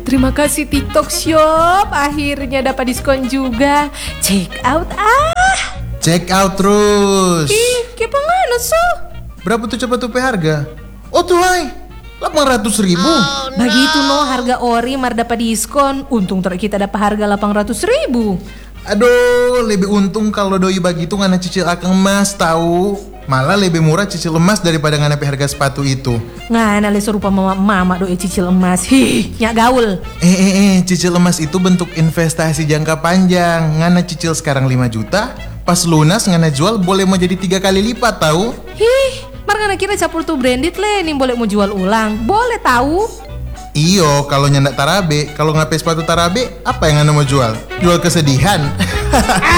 Terima kasih TikTok Shop, akhirnya dapat diskon juga. Check out Check out terus. Ih, kepangana so. Berapa tuh cepat tuh harga? Oh tuh hai, 800.000. Begitu no harga ori mar dapat diskon. Untung kita dapat harga 800.000. Aduh, lebih untung kalau doi begitu ngana cicil akang emas tahu. Malah lebih murah cicil emas daripada ngana harga sepatu itu. Ngana le serupa mama doi cicil emas. Nyak gaul. Cicil emas itu bentuk investasi jangka panjang. Ngana cicil sekarang 5 juta, pas lunas ngana jual boleh mau jadi 3 kali lipat tahu. Mar ngana kira capur tuh branded le, nih boleh mau jual ulang. Boleh tahu. Iyo, kalau nyandak tarabe, kalau ngapain sepatu tarabe, apa yang ngana mau jual? Jual kesedihan.